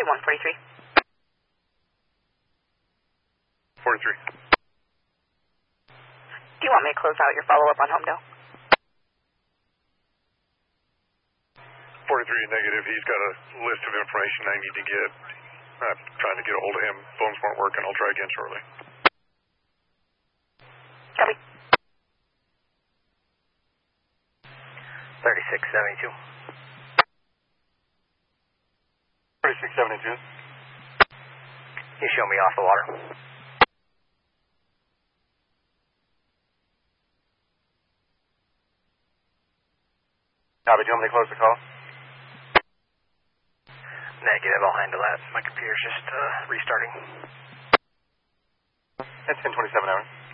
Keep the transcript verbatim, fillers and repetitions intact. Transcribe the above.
one forty-three. forty-three. Do you want me to close out your follow-up on Homedale? forty-three negative. He's got a list of information I need to get. I'm trying to get a hold of him. Phones weren't working. I'll try again shortly. Copy. thirty-six seventy-two. thirty-six seventy-two. You show me off the water. Copy. Do you want me to close the call? Negative. I'll handle that. My computer's just uh, restarting. That's ten twenty-seven hours.